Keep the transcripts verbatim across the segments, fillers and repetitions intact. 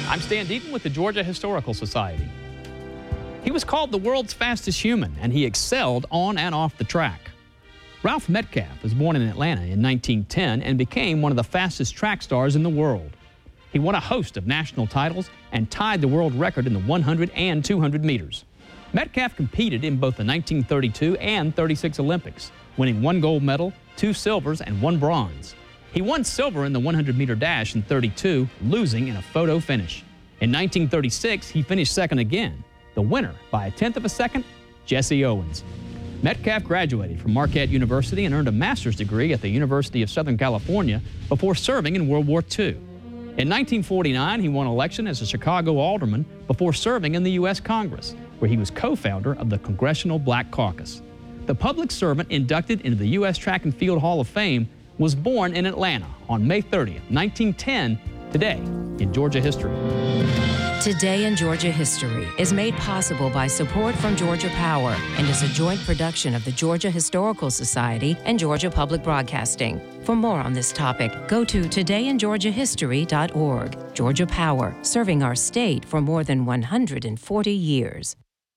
I'm Stan Deaton with the Georgia Historical Society. He was called the world's fastest human, and he excelled on and off the track. Ralph Metcalfe was born in Atlanta in nineteen ten and became one of the fastest track stars in the world. He won a host of national titles and tied the world record in the one hundred and two hundred meters. Metcalfe competed in both the nineteen thirty-two and thirty-six Olympics, winning one gold medal, two silvers, and one bronze. He won silver in the one hundred meter dash in thirty-two, losing in a photo finish. In nineteen thirty-six, he finished second again. The winner, by a tenth of a second, Jesse Owens. Metcalfe graduated from Marquette University and earned a master's degree at the University of Southern California before serving in World War Two. In nineteen forty-nine, he won election as a Chicago alderman before serving in the U S Congress, where he was co-founder of the Congressional Black Caucus. The public servant inducted into the U S Track and Field Hall of Fame was born in Atlanta on May thirtieth, nineteen ten, today in Georgia history. Today in Georgia History is made possible by support from Georgia Power and is a joint production of the Georgia Historical Society and Georgia Public Broadcasting. For more on this topic, go to today in georgia history dot org. Georgia Power, serving our state for more than one hundred forty years.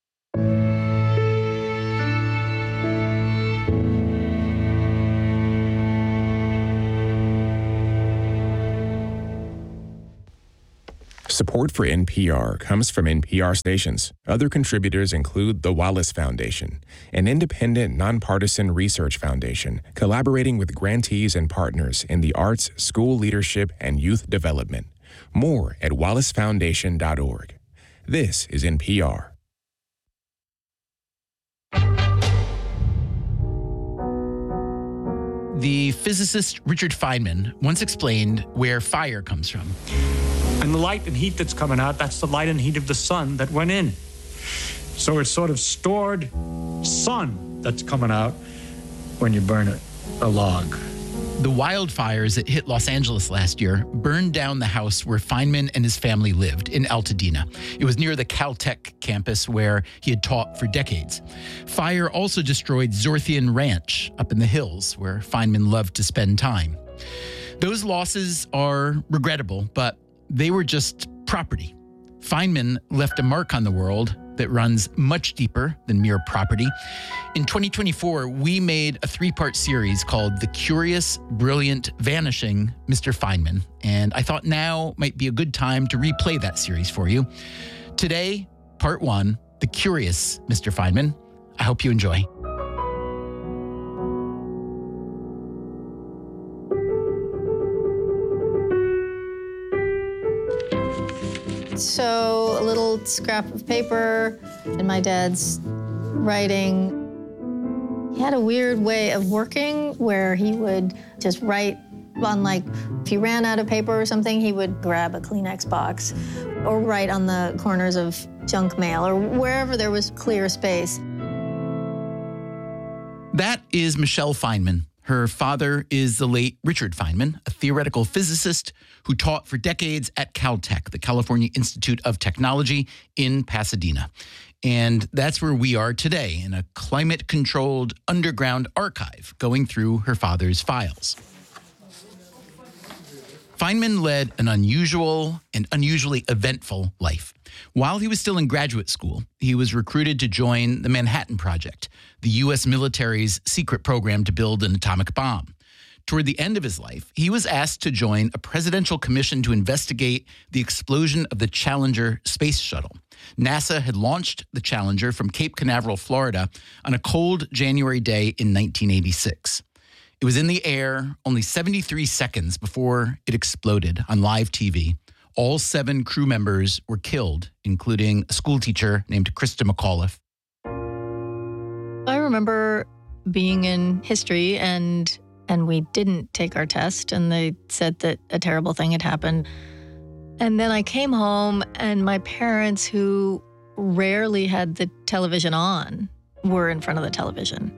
Support for N P R comes from N P R stations. Other contributors include the Wallace Foundation, an independent, nonpartisan research foundation collaborating with grantees and partners in the arts, school leadership, and youth development. More at wallace foundation dot org. This is N P R. The physicist Richard Feynman once explained where fire comes from. And the light and heat that's coming out, that's the light and heat of the sun that went in. So it's sort of stored sun that's coming out when you burn it, a log. The wildfires that hit Los Angeles last year burned down the house where Feynman and his family lived in Altadena. It was near the Caltech campus where he had taught for decades. Fire also destroyed Zorthian Ranch up in the hills where Feynman loved to spend time. Those losses are regrettable, but they were just property. Feynman left a mark on the world that runs much deeper than mere property. In twenty twenty-four, we made a three-part series called The Curious, Brilliant, Vanishing Mister Feynman, and I thought now might be a good time to replay that series for you. Today, part one, The Curious Mister Feynman. I hope you enjoy. So a little scrap of paper and my dad's writing. He had a weird way of working where he would just write on, like, if he ran out of paper or something, he would grab a Kleenex box or write on the corners of junk mail or wherever there was clear space. That is Michelle Feynman. Her father is the late Richard Feynman, a theoretical physicist who taught for decades at Caltech, the California Institute of Technology in Pasadena. And that's where we are today, in a climate-controlled underground archive going through her father's files. Feynman led an unusual and unusually eventful life. While he was still in graduate school, he was recruited to join the Manhattan Project, the U S military's secret program to build an atomic bomb. Toward the end of his life, he was asked to join a presidential commission to investigate the explosion of the Challenger space shuttle. NASA had launched the Challenger from Cape Canaveral, Florida, on a cold January day in nineteen eighty-six. It was in the air only seventy-three seconds before it exploded on live T V. All seven crew members were killed, including a schoolteacher named Krista McAuliffe. I remember being in history and and we didn't take our test and they said that a terrible thing had happened. And then I came home and my parents, who rarely had the television on, were in front of the television.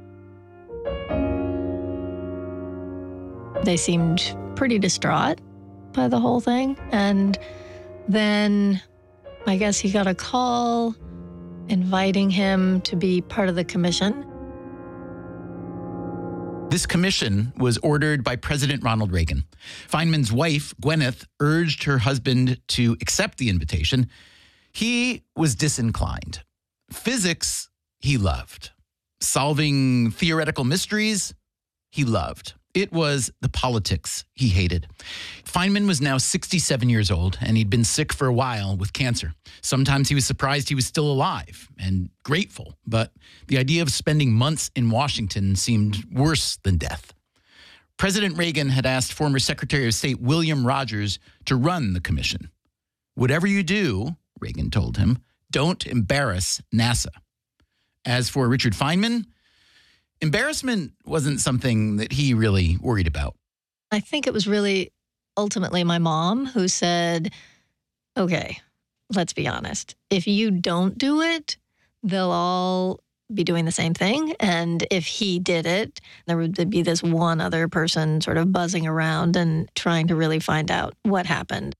They seemed pretty distraught by the whole thing. And then I guess he got a call inviting him to be part of the commission. This commission was ordered by President Ronald Reagan. Feynman's wife, Gwyneth, urged her husband to accept the invitation. He was disinclined. Physics, he loved. Solving theoretical mysteries, he loved. It was the politics he hated. Feynman was now sixty-seven years old, and he'd been sick for a while with cancer. Sometimes he was surprised he was still alive and grateful, but the idea of spending months in Washington seemed worse than death. President Reagan had asked former Secretary of State William Rogers to run the commission. "Whatever you do," Reagan told him, "don't embarrass NASA." As for Richard Feynman, embarrassment wasn't something that he really worried about. I think it was really ultimately my mom who said, okay, let's be honest. If you don't do it, they'll all be doing the same thing. And if he did it, there would be this one other person sort of buzzing around and trying to really find out what happened.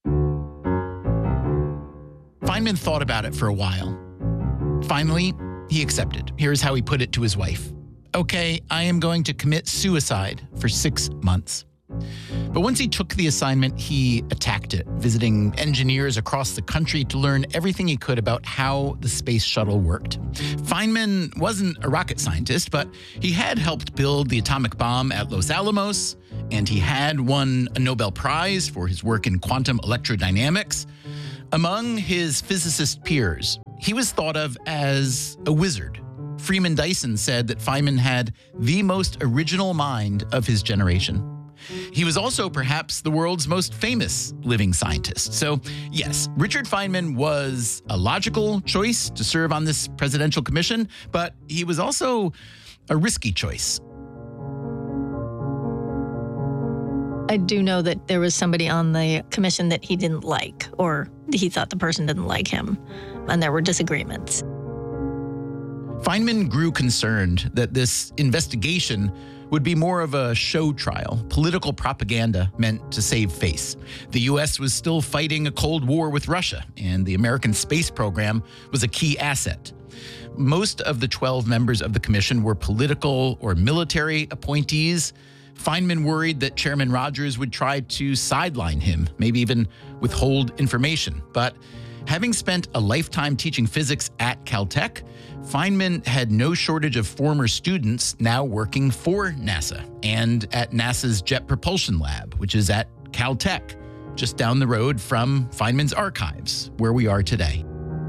Feynman thought about it for a while. Finally, he accepted. Here's how he put it to his wife. "Okay, I am going to commit suicide for six months. But once he took the assignment, he attacked it, visiting engineers across the country to learn everything he could about how the space shuttle worked. Feynman wasn't a rocket scientist, but he had helped build the atomic bomb at Los Alamos, and he had won a Nobel Prize for his work in quantum electrodynamics. Among his physicist peers, he was thought of as a wizard. Freeman Dyson said that Feynman had the most original mind of his generation. He was also perhaps the world's most famous living scientist. So, yes, Richard Feynman was a logical choice to serve on this presidential commission, but he was also a risky choice. I do know that there was somebody on the commission that he didn't like, or he thought the person didn't like him, and there were disagreements. Feynman grew concerned that this investigation would be more of a show trial, political propaganda meant to save face. The U S was still fighting a Cold War with Russia, and the American space program was a key asset. Most of the twelve members of the commission were political or military appointees. Feynman worried that Chairman Rogers would try to sideline him, maybe even withhold information. But having spent a lifetime teaching physics at Caltech, Feynman had no shortage of former students now working for NASA and at NASA's Jet Propulsion Lab, which is at Caltech, just down the road from Feynman's archives, where we are today.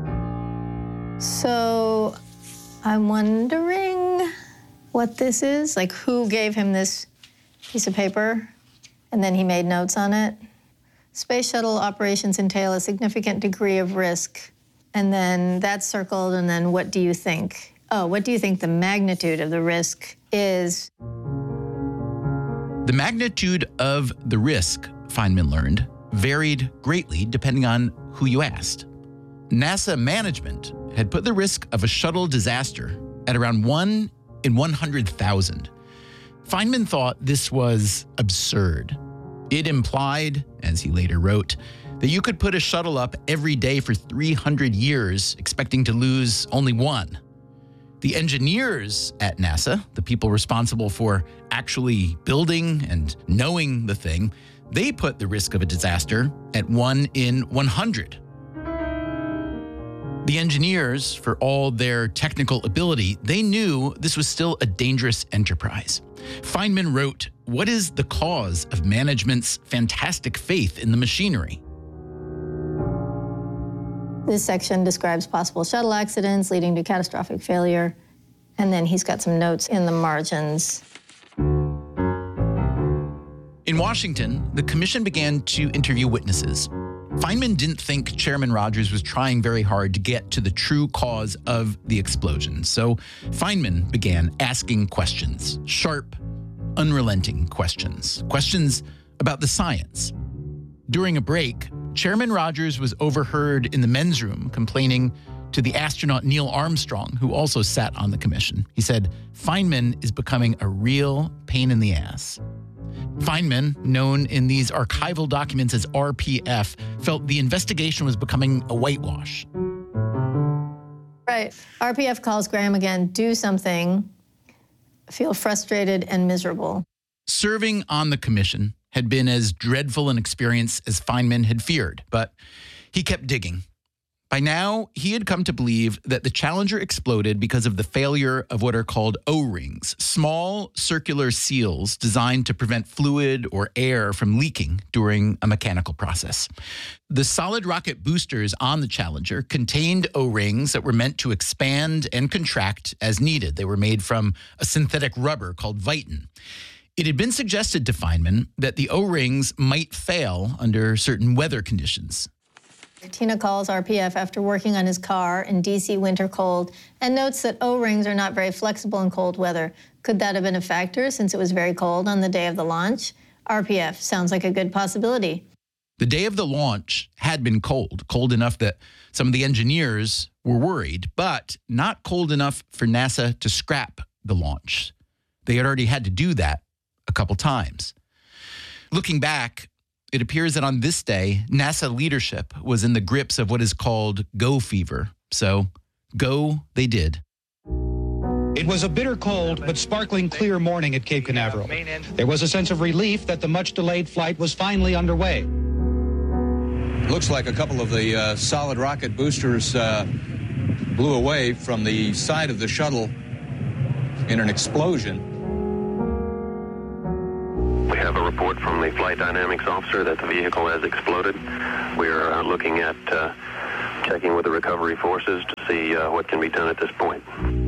So I'm wondering what this is, like who gave him this piece of paper and then he made notes on it. Space shuttle operations entail a significant degree of risk. And then that's circled, and then what do you think? Oh, what do you think the magnitude of the risk is? The magnitude of the risk, Feynman learned, varied greatly depending on who you asked. NASA management had put the risk of a shuttle disaster at around one in one hundred thousand. Feynman thought this was absurd. It implied, as he later wrote, that you could put a shuttle up every day for three hundred years, expecting to lose only one. The engineers at NASA, the people responsible for actually building and knowing the thing, they put the risk of a disaster at one in one hundred. The engineers, for all their technical ability, they knew this was still a dangerous enterprise. Feynman wrote, "What is the cause of management's fantastic faith in the machinery?" This section describes possible shuttle accidents leading to catastrophic failure, and then he's got some notes in the margins. In Washington, the commission began to interview witnesses. Feynman didn't think Chairman Rogers was trying very hard to get to the true cause of the explosion, so Feynman began asking questions, sharp, unrelenting questions, questions about the science. During a break, Chairman Rogers was overheard in the men's room complaining to the astronaut Neil Armstrong, who also sat on the commission. He said, "Feynman is becoming a real pain in the ass." Feynman, known in these archival documents as R P F, felt the investigation was becoming a whitewash. Right. R P F calls Graham again, do something. feel frustrated and miserable. Serving on the commission had been as dreadful an experience as Feynman had feared, but he kept digging. By now, he had come to believe that the Challenger exploded because of the failure of what are called O-rings, small circular seals designed to prevent fluid or air from leaking during a mechanical process. The solid rocket boosters on the Challenger contained O-rings that were meant to expand and contract as needed. They were made from a synthetic rubber called Viton. It had been suggested to Feynman that the O-rings might fail under certain weather conditions. Tina calls R P F after working on his car in D C winter cold and notes that O-rings are not very flexible in cold weather. Could that have been a factor since it was very cold on the day of the launch? R P F sounds like a good possibility. The day of the launch had been cold, cold enough that some of the engineers were worried, but not cold enough for NASA to scrap the launch. They had already had to do that a couple times. Looking back, it appears that on this day, NASA leadership was in the grips of what is called go fever. So go they did. It was a bitter cold but sparkling clear morning at Cape Canaveral. There was a sense of relief that the much-delayed flight was finally underway. Looks like a couple of the uh, solid rocket boosters uh, blew away from the side of the shuttle in an explosion. We have a report from the flight dynamics officer that the vehicle has exploded. We are uh, looking at uh, checking with the recovery forces to see uh, what can be done at this point.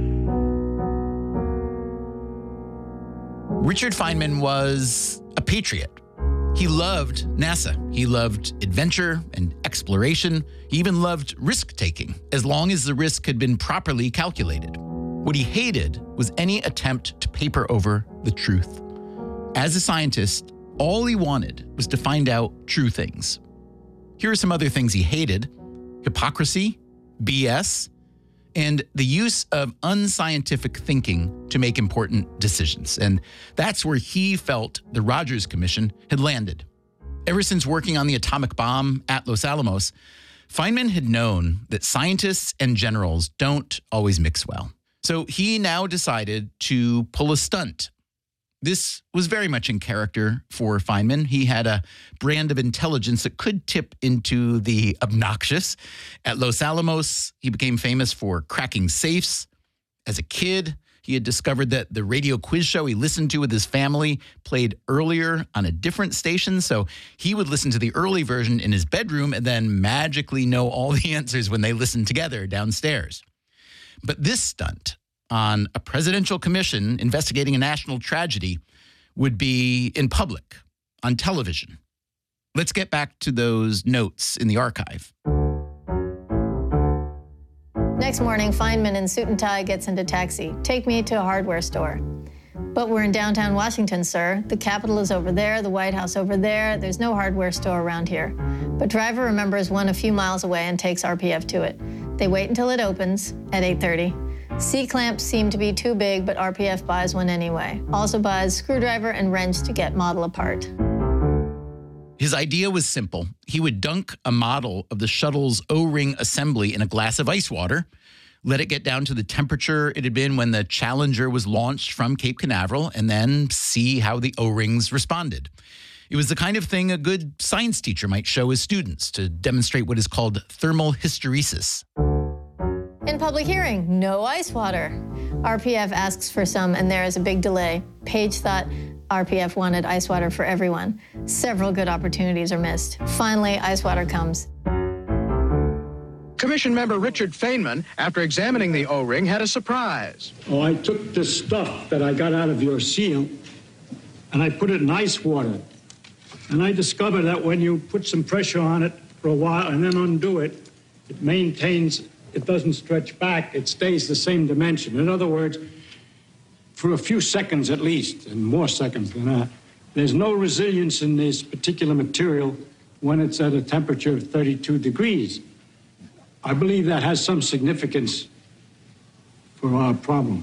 Richard Feynman was a patriot. He loved NASA. He loved adventure and exploration. He even loved risk-taking, as long as the risk had been properly calculated. What he hated was any attempt to paper over the truth. As a scientist, all he wanted was to find out true things. Here are some other things he hated: hypocrisy, B S, and the use of unscientific thinking to make important decisions. And that's where he felt the Rogers Commission had landed. Ever since working on the atomic bomb at Los Alamos, Feynman had known that scientists and generals don't always mix well. So he now decided to pull a stunt. This was very much in character for Feynman. He had a brand of intelligence that could tip into the obnoxious. At Los Alamos, he became famous for cracking safes. As a kid, he had discovered that the radio quiz show he listened to with his family played earlier on a different station, so he would listen to the early version in his bedroom and then magically know all the answers when they listened together downstairs. But this stunt on a presidential commission investigating a national tragedy would be in public, on television. Let's get back to those notes in the archive. Next morning, Feynman in suit and tie gets into taxi. Take me to a hardware store. But we're in downtown Washington, sir. The Capitol is over there, the White House over there. There's no hardware store around here. But driver remembers one a few miles away and takes R P F to it. They wait until it opens at eight thirty. C-clamps seem to be too big, but R P F buys one anyway. Also buys screwdriver and wrench to get model apart. His idea was simple. He would dunk a model of the shuttle's O-ring assembly in a glass of ice water, let it get down to the temperature it had been when the Challenger was launched from Cape Canaveral, and then see how the O-rings responded. It was the kind of thing a good science teacher might show his students to demonstrate what is called thermal hysteresis. In public hearing, no ice water. R P F asks for some, and there is a big delay. Page thought R P F wanted ice water for everyone. Several good opportunities are missed. Finally, ice water comes. Commission member Richard Feynman, after examining the O-ring, had a surprise. Oh, I took the stuff that I got out of your seal, and I put it in ice water. And I discovered that when you put some pressure on it for a while and then undo it, it maintains, it doesn't stretch back, it stays the same dimension. In other words, for a few seconds at least, and more seconds than that, there's no resilience in this particular material when it's at a temperature of thirty-two degrees. I believe that has some significance for our problem.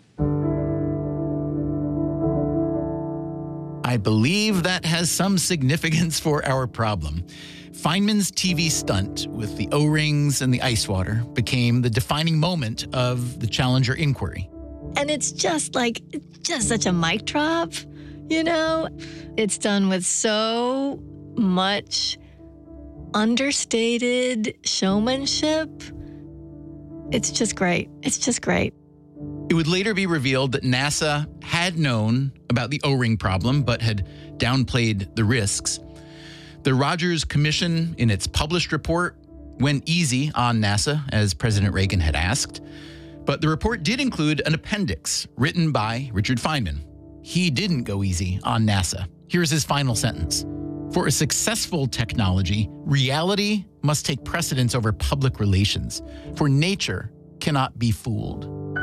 I believe that has some significance for our problem. Feynman's T V stunt with the O-rings and the ice water became the defining moment of the Challenger inquiry. And it's just like, just such a mic drop, you know? It's done with so much understated showmanship. It's just great. It's just great. It would later be revealed that NASA had known about the O-ring problem, but had downplayed the risks. The Rogers Commission, in its published report, went easy on NASA, as President Reagan had asked. But the report did include an appendix written by Richard Feynman. He didn't go easy on NASA. Here's his final sentence. For a successful technology, reality must take precedence over public relations, for nature cannot be fooled.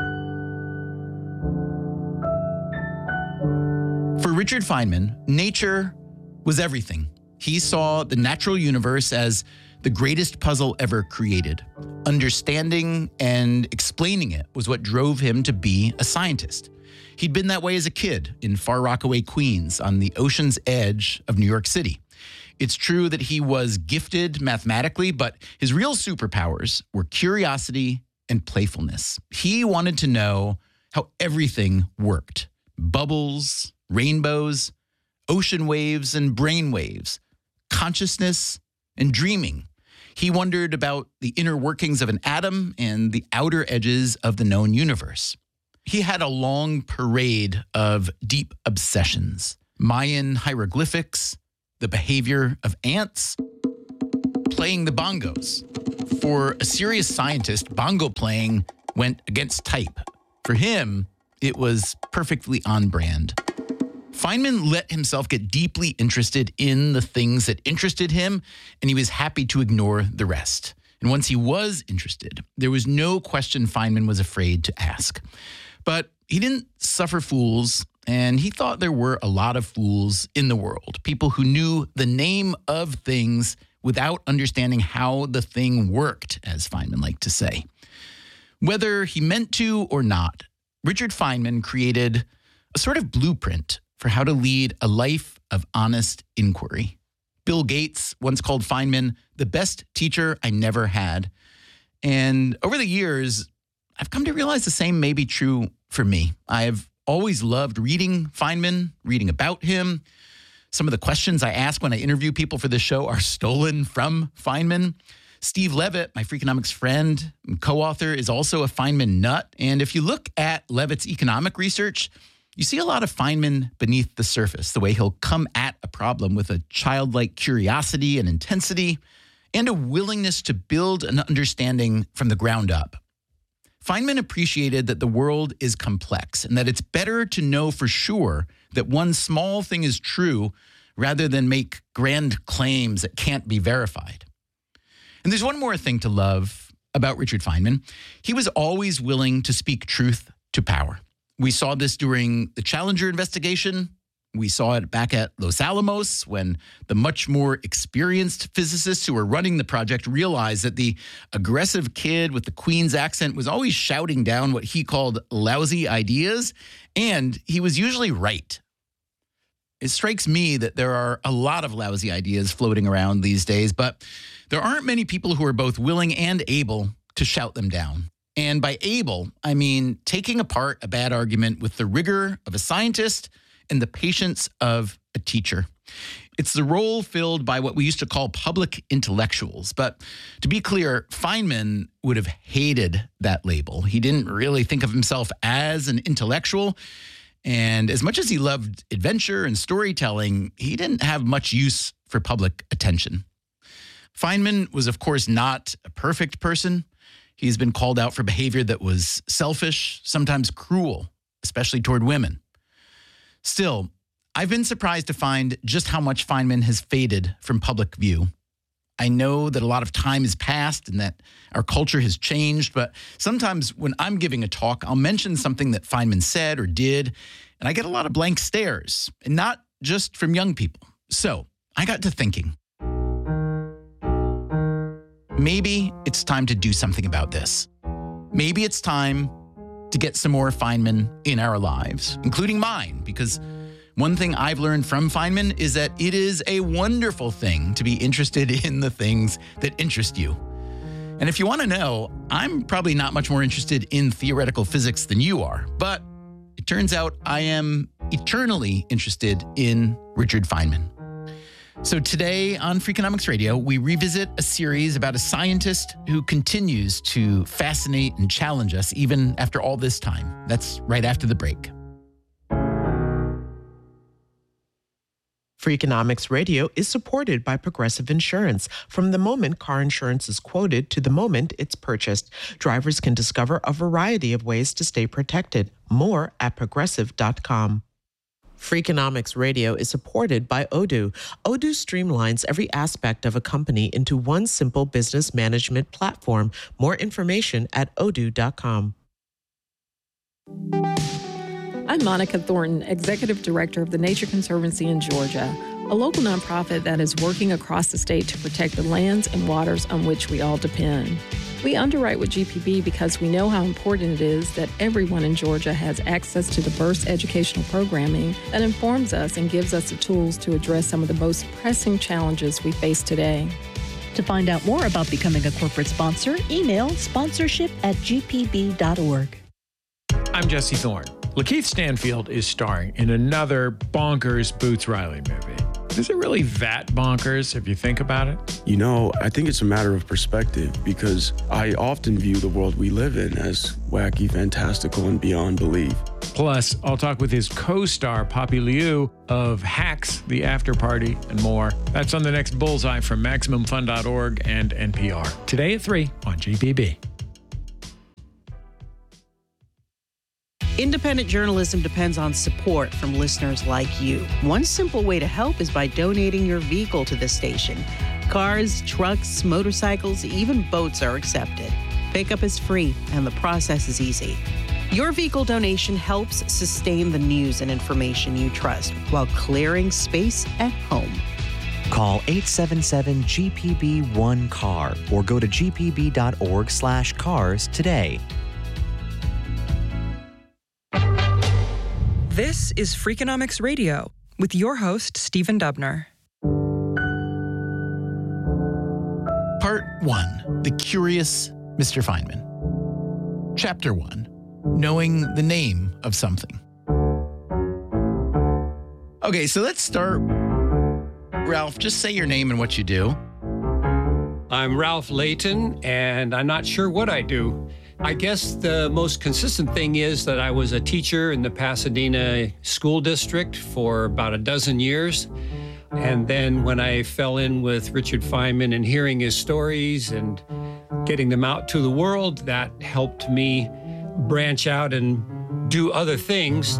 For Richard Feynman, nature was everything. He saw the natural universe as the greatest puzzle ever created. Understanding and explaining it was what drove him to be a scientist. He'd been that way as a kid in Far Rockaway, Queens, on the ocean's edge of New York City. It's true that he was gifted mathematically, but his real superpowers were curiosity and playfulness. He wanted to know how everything worked. Bubbles, rainbows, ocean waves and brain waves, consciousness and dreaming. He wondered about the inner workings of an atom and the outer edges of the known universe. He had a long parade of deep obsessions. Mayan hieroglyphics, the behavior of ants, playing the bongos. For a serious scientist, bongo playing went against type. For him, it was perfectly on brand. Feynman let himself get deeply interested in the things that interested him, and he was happy to ignore the rest. And once he was interested, there was no question Feynman was afraid to ask. But he didn't suffer fools, and he thought there were a lot of fools in the world, people who knew the name of things without understanding how the thing worked, as Feynman liked to say. Whether he meant to or not, Richard Feynman created a sort of blueprint for how to lead a life of honest inquiry. Bill Gates once called Feynman the best teacher I never had. And over the years, I've come to realize the same may be true for me. I've always loved reading Feynman, reading about him. Some of the questions I ask when I interview people for this show are stolen from Feynman. Steve Levitt, my Freakonomics friend and co-author, is also a Feynman nut. And if you look at Levitt's economic research, you see a lot of Feynman beneath the surface, the way he'll come at a problem with a childlike curiosity and intensity and a willingness to build an understanding from the ground up. Feynman appreciated that the world is complex and that it's better to know for sure that one small thing is true rather than make grand claims that can't be verified. And there's one more thing to love about Richard Feynman. He was always willing to speak truth to power. We saw this during the Challenger investigation. We saw it back at Los Alamos when the much more experienced physicists who were running the project realized that the aggressive kid with the Queen's accent was always shouting down what he called lousy ideas, and he was usually right. It strikes me that there are a lot of lousy ideas floating around these days, but there aren't many people who are both willing and able to shout them down. And by able, I mean taking apart a bad argument with the rigor of a scientist and the patience of a teacher. It's the role filled by what we used to call public intellectuals. But to be clear, Feynman would have hated that label. He didn't really think of himself as an intellectual. And as much as he loved adventure and storytelling, he didn't have much use for public attention. Feynman was, of course, not a perfect person. He's been called out for behavior that was selfish, sometimes cruel, especially toward women. Still, I've been surprised to find just how much Feynman has faded from public view. I know that a lot of time has passed and that our culture has changed, but sometimes when I'm giving a talk, I'll mention something that Feynman said or did, and I get a lot of blank stares, and not just from young people. So I got to thinking, maybe it's time to do something about this. Maybe it's time to get some more Feynman in our lives, including mine, because one thing I've learned from Feynman is that it is a wonderful thing to be interested in the things that interest you. And if you want to know, I'm probably not much more interested in theoretical physics than you are, but it turns out I am eternally interested in Richard Feynman. So today on Freakonomics Radio, we revisit a series about a scientist who continues to fascinate and challenge us even after all this time. That's right after the break. Freakonomics Radio is supported by Progressive Insurance. From the moment car insurance is quoted to the moment it's purchased, drivers can discover a variety of ways to stay protected. More at progressive dot com. Freakonomics Radio is supported by Odoo. Odoo streamlines every aspect of a company into one simple business management platform. More information at odoo dot com. I'm Monica Thornton, Executive Director of the Nature Conservancy in Georgia, a local nonprofit that is working across the state to protect the lands and waters on which we all depend. We underwrite with G P B because we know how important it is that everyone in Georgia has access to diverse educational programming that informs us and gives us the tools to address some of the most pressing challenges we face today. To find out more about becoming a corporate sponsor, email sponsorship at g p b dot org. I'm Jesse Thorne. Lakeith Stanfield is starring in another bonkers Boots Riley movie. Is it really that bonkers if you think about it? You know, I think it's a matter of perspective because I often view the world we live in as wacky, fantastical, and beyond belief. Plus, I'll talk with his co-star, Poppy Liu, of Hacks, The After Party, and more. That's on the next Bullseye from Maximum Fun dot org and N P R. Today at three on G P B. Independent journalism depends on support from listeners like you. One simple way to help is by donating your vehicle to the station. Cars, trucks, motorcycles, even boats are accepted. Pickup is free and the process is easy. Your vehicle donation helps sustain the news and information you trust while clearing space at home. Call eight seven seven G P B one C A R or go to g p b dot org slash cars today. This is Freakonomics Radio with your host, Stephen Dubner. Part one, The Curious Mister Feynman. Chapter one, Knowing the Name of Something. Okay, so let's start. Ralph, just say your name and what you do. I'm Ralph Layton, and I'm not sure what I do. I guess the most consistent thing is that I was a teacher in the Pasadena School District for about a dozen years. And then when I fell in with Richard Feynman and hearing his stories and getting them out to the world, that helped me branch out and do other things.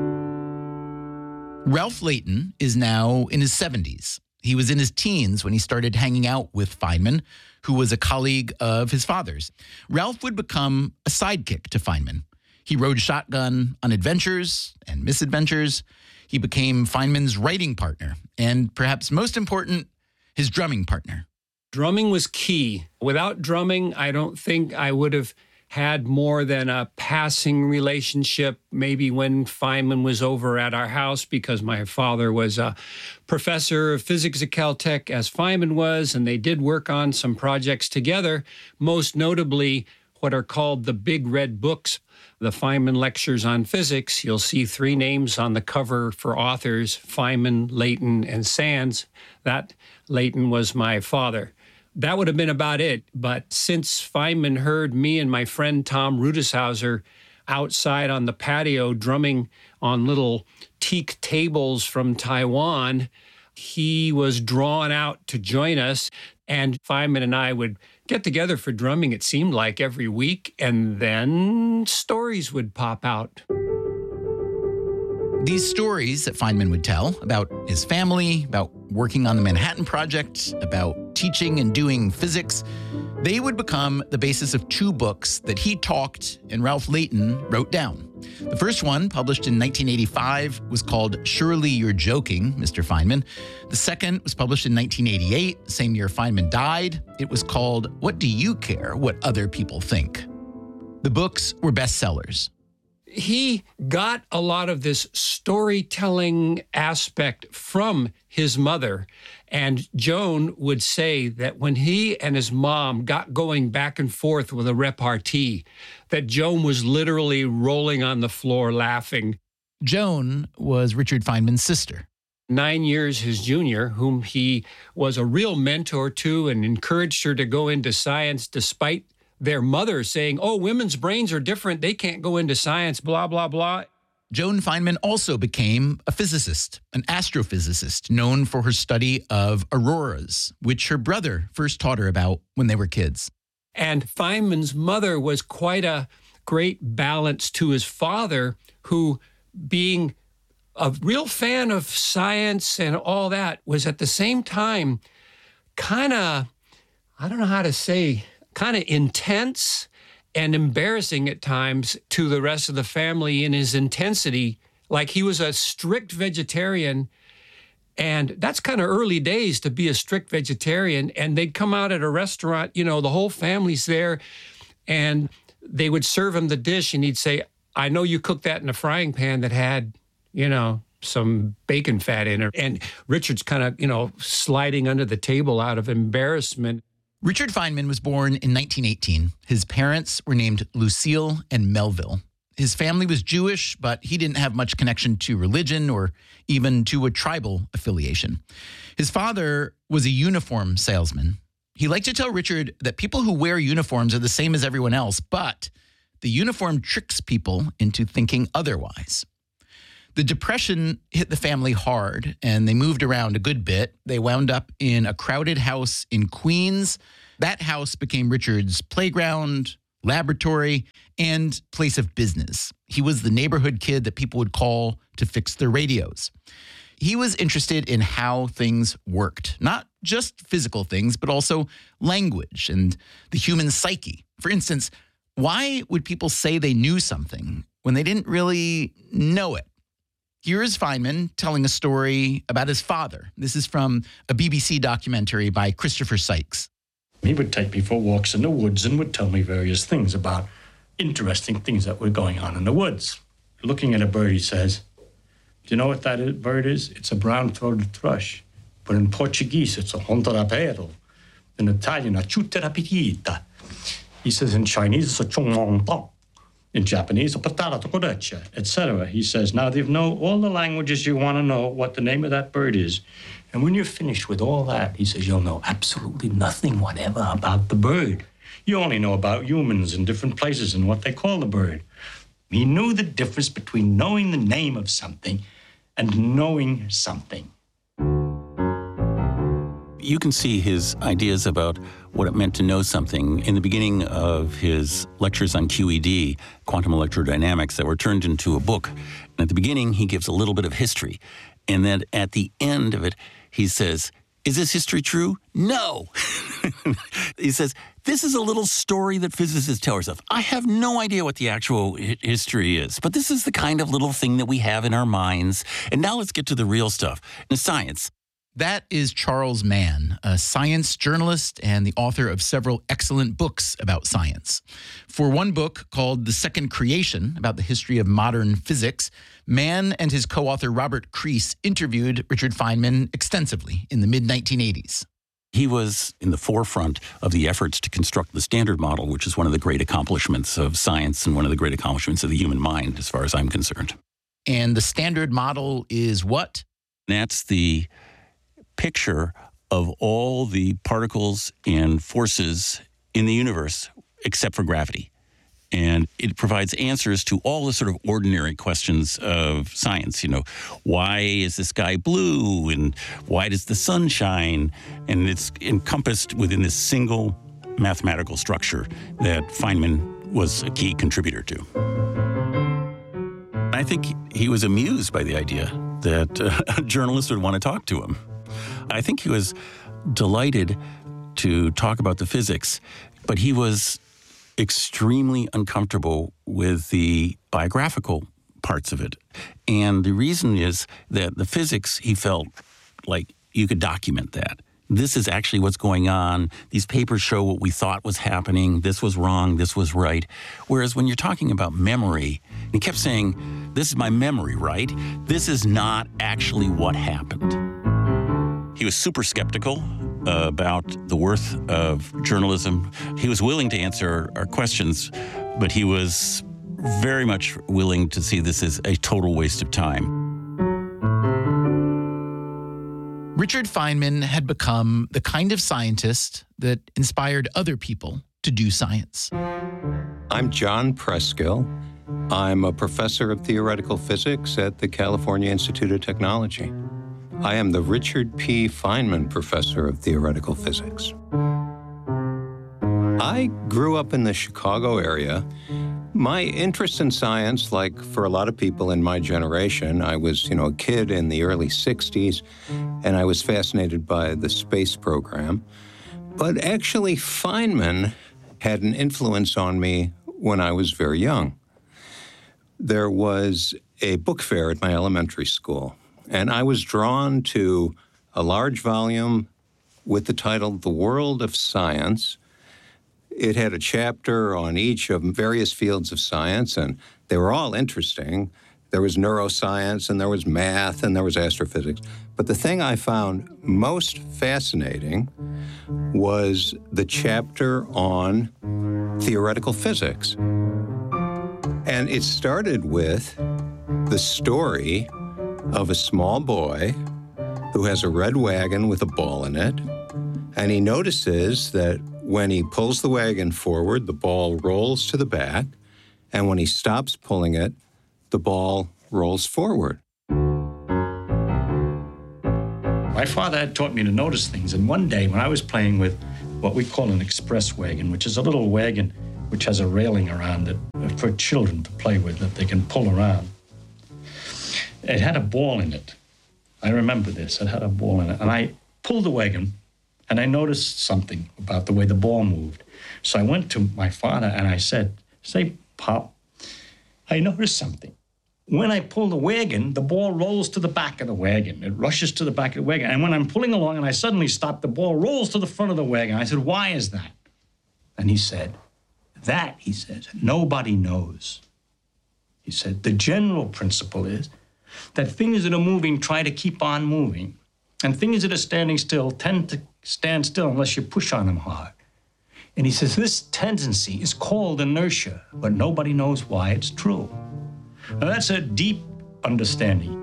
Ralph Layton is now in his seventies. He was in his teens when he started hanging out with Feynman, who was a colleague of his father's. Ralph would become a sidekick to Feynman. He rode shotgun on adventures and misadventures. He became Feynman's writing partner, and perhaps most important, his drumming partner. Drumming was key. Without drumming, I don't think I would have had more than a passing relationship, maybe when Feynman was over at our house, because my father was a professor of physics at Caltech, as Feynman was, and they did work on some projects together, most notably what are called the Big Red Books, the Feynman Lectures on Physics. You'll see three names on the cover for authors, Feynman, Layton, and Sands. That Layton was my father. That would have been about it. But since Feynman heard me and my friend Tom Rudeshauser outside on the patio drumming on little teak tables from Taiwan, he was drawn out to join us. And Feynman and I would get together for drumming, it seemed like, every week. And then stories would pop out. These stories that Feynman would tell about his family, about working on the Manhattan Project, about teaching and doing physics, they would become the basis of two books that he talked and Ralph Layton wrote down. The first one, published in nineteen eighty-five, was called Surely You're Joking, Mister Feynman. The second was published in nineteen eighty-eight, the same year Feynman died. It was called What Do You Care What Other People Think? The books were bestsellers. he got a lot of this storytelling aspect from his mother. And Joan would say that when he and his mom got going back and forth with a repartee, that Joan was literally rolling on the floor laughing. Joan was Richard Feynman's sister. Nine years his junior, whom he was a real mentor to and encouraged her to go into science despite their mother saying, oh, women's brains are different. They can't go into science, blah, blah, blah. Joan Feynman also became a physicist, an astrophysicist, known for her study of auroras, which her brother first taught her about when they were kids. And Feynman's mother was quite a great balance to his father, who, being a real fan of science and all that, was at the same time kind of, I don't know how to say, kind of intense and embarrassing at times to the rest of the family in his intensity. Like, he was a strict vegetarian, and that's kind of early days to be a strict vegetarian. And they'd come out at a restaurant, you know, the whole family's there, and they would serve him the dish, and he'd say, I know you cooked that in a frying pan that had, you know, some bacon fat in it. And Richard's kind of, you know, sliding under the table out of embarrassment. Richard Feynman was born in nineteen eighteen. His parents were named Lucille and Melville. His family was Jewish, but he didn't have much connection to religion or even to a tribal affiliation. His father was a uniform salesman. He liked to tell Richard that people who wear uniforms are the same as everyone else, but the uniform tricks people into thinking otherwise. The Depression hit the family hard, and they moved around a good bit. They wound up in a crowded house in Queens. That house became Richard's playground, laboratory, and place of business. He was the neighborhood kid that people would call to fix their radios. He was interested in how things worked, not just physical things, but also language and the human psyche. For instance, why would people say they knew something when they didn't really know it? Here's Feynman telling a story about his father. This is from a B B C documentary by Christopher Sykes. He would take me for walks in the woods and would tell me various things about interesting things that were going on in the woods. Looking at a bird, he says, do you know what that bird is? It's a brown-throated thrush. But in Portuguese, it's a hontarapero. In Italian, a chuterapitita. He says in Chinese, it's a chongmongtong. In Japanese, a patata tokorecha, et cetera. He says, now you know all the languages you want to know what the name of that bird is. And when you're finished with all that, he says, you'll know absolutely nothing whatever about the bird. You only know about humans in different places and what they call the bird. He knew the difference between knowing the name of something and knowing something. You can see his ideas about what it meant to know something in the beginning of his lectures on Q E D, quantum electrodynamics, that were turned into a book. And at the beginning, he gives a little bit of history. And then at the end of it, he says, is this history true? No. He says, this is a little story that physicists tell us of. I have no idea what the actual hi- history is, but this is the kind of little thing that we have in our minds. And now let's get to the real stuff, the science. That is Charles Mann, a science journalist and the author of several excellent books about science. For one book called The Second Creation, about the history of modern physics, Mann and his co-author Robert Crease interviewed Richard Feynman extensively in the mid nineteen eighties. He was in the forefront of the efforts to construct the Standard Model, which is one of the great accomplishments of science and one of the great accomplishments of the human mind, as far as I'm concerned. And the Standard Model is what? That's the picture of all the particles and forces in the universe except for gravity. And it provides answers to all the sort of ordinary questions of science. You know, why is the sky blue? And why does the sun shine? And it's encompassed within this single mathematical structure that Feynman was a key contributor to. I think he was amused by the idea that uh, a journalist would want to talk to him. I think he was delighted to talk about the physics, but he was extremely uncomfortable with the biographical parts of it. And the reason is that the physics, he felt like you could document that. this is actually what's going on. These papers show what we thought was happening. This was wrong. This was right. Whereas when you're talking about memory, he kept saying, this is my memory, right? This is not actually what happened. He was super skeptical uh, about the worth of journalism. He was willing to answer our questions, but he was very much willing to see this as a total waste of time. Richard Feynman had become the kind of scientist that inspired other people to do science. I'm John Preskill. I'm a professor of theoretical physics at the California Institute of Technology. I am the Richard P. Feynman Professor of Theoretical Physics. I grew up in the Chicago area. My interest in science, like for a lot of people in my generation, I was, you know, a kid in the early sixties, and I was fascinated by the space program. But actually, Feynman had an influence on me when I was very young. There was a book fair at my elementary school, and I was drawn to a large volume with the title The World of Science. It had a chapter on each of various fields of science, and they were all interesting. There was neuroscience, and there was math, and there was astrophysics. But the thing I found most fascinating was the chapter on theoretical physics. And it started with the story of a small boy who has a red wagon with a ball in it, and he notices that when he pulls the wagon forward, the ball rolls to the back, and when he stops pulling it, the ball rolls forward. My father had taught me to notice things, and one day when I was playing with what we call an express wagon, which is a little wagon which has a railing around it for children to play with that they can pull around, it had a ball in it. I remember this. It had a ball in it, and I pulled the wagon, and I noticed something about the way the ball moved. So I went to my father and I said, say, Pop, I noticed something. When I pull the wagon, the ball rolls to the back of the wagon. It rushes to the back of the wagon. And when I'm pulling along and I suddenly stop, the ball rolls to the front of the wagon. I said, why is that? And he said, that, he says, nobody knows. He said, the general principle is that things that are moving try to keep on moving, and things that are standing still tend to stand still unless you push on them hard. And he says, this tendency is called inertia, but nobody knows why it's true. Now, that's a deep understanding.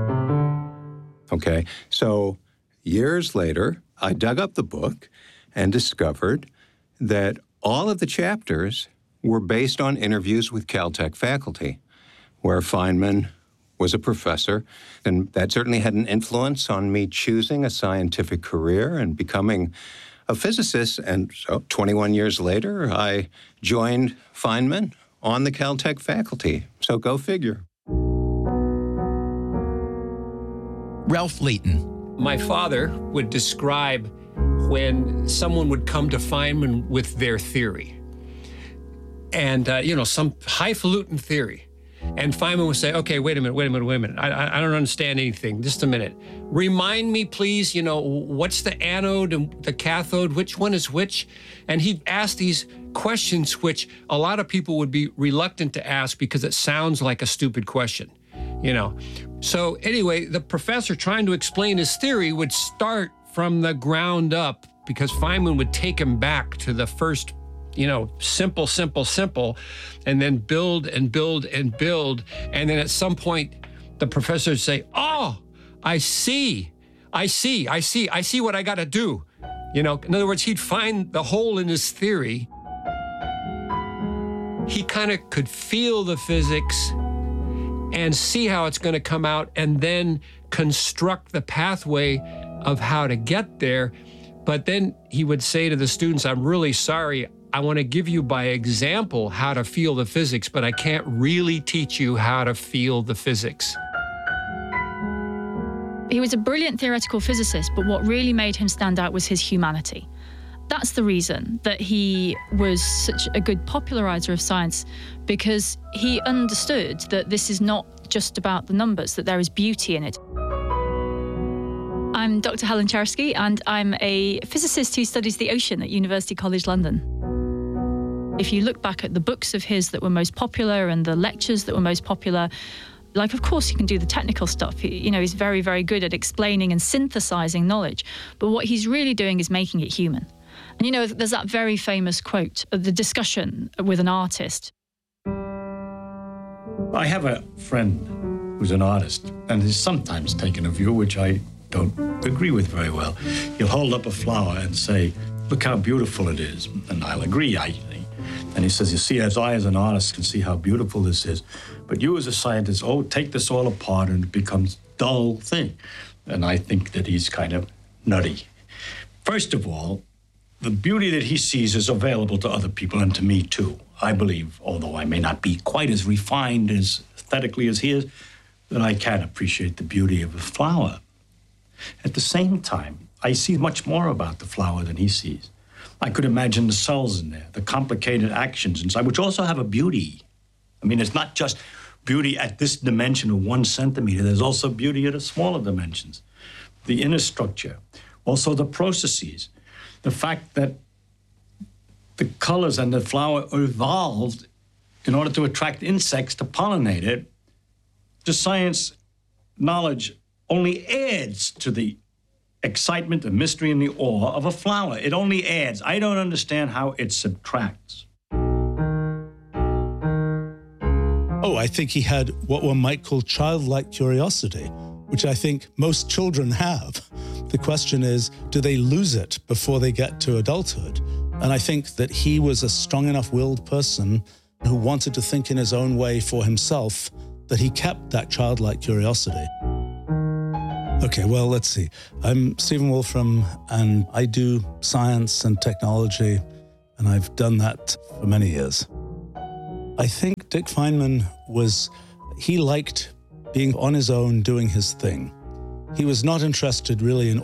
Okay, so years later, I dug up the book and discovered that all of the chapters were based on interviews with Caltech faculty, where Feynman was a professor, and that certainly had an influence on me choosing a scientific career and becoming a physicist. And so twenty-one years later, I joined Feynman on the Caltech faculty. So go figure. Ralph Layton. My father would describe when someone would come to Feynman with their theory. And, uh, you know, some highfalutin theory. And Feynman would say, okay, wait a minute, wait a minute, wait a minute. I, I don't understand anything. Just a minute. Remind me, please, you know, what's the anode and the cathode? Which one is which? And he'd ask these questions which a lot of people would be reluctant to ask because it sounds like a stupid question, you know. So anyway, the professor trying to explain his theory would start from the ground up because Feynman would take him back to the first, you know, simple, simple, simple, and then build and build and build. And then at some point, the professor would say, oh, I see, I see, I see, I see what I got to do. You know, in other words, he'd find the hole in his theory. He kind of could feel the physics and see how it's going to come out and then construct the pathway of how to get there. But then he would say to the students, I'm really sorry, I want to give you by example how to feel the physics, but I can't really teach you how to feel the physics. He was a brilliant theoretical physicist, but what really made him stand out was his humanity. That's the reason that he was such a good popularizer of science, because he understood that this is not just about the numbers, that there is beauty in it. I I'm Doctor Helen Chersky, and I'm a physicist who studies the ocean at University College London. If you look back at the books of his that were most popular and the lectures that were most popular, like, of course, he can do the technical stuff. He, you know, he's very, very good at explaining and synthesizing knowledge. But what he's really doing is making it human. And, you know, there's that very famous quote of the discussion with an artist. I have a friend who's an artist, and he's sometimes taken a view which I don't agree with very well. He'll hold up a flower and say, look how beautiful it is. And I'll agree. I, and he says, you see, as I as an artist can see how beautiful this is, but you as a scientist, oh, take this all apart and it becomes a dull thing. And I think that he's kind of nutty. First of all, the beauty that he sees is available to other people and to me too. I believe, although I may not be quite as refined as aesthetically as he is, that I can appreciate the beauty of a flower. At the same time, I see much more about the flower than he sees. I could imagine the cells in there, the complicated actions inside, which also have a beauty. I mean, it's not just beauty at this dimension of one centimeter. There's also beauty at a smaller dimensions. The inner structure, also the processes, the fact that the colors and the flower evolved in order to attract insects to pollinate it. The science knowledge only adds to the excitement, the mystery, and the awe of a flower. It only adds. I don't understand how it subtracts. Oh, I think he had what one might call childlike curiosity, which I think most children have. The question is, do they lose it before they get to adulthood? And I think that he was a strong enough-willed person who wanted to think in his own way for himself, that he kept that childlike curiosity. Okay, well, let's see. I'm Stephen Wolfram, and I do science and technology, and I've done that for many years. I think Dick Feynman was, he liked being on his own, doing his thing. He was not interested really in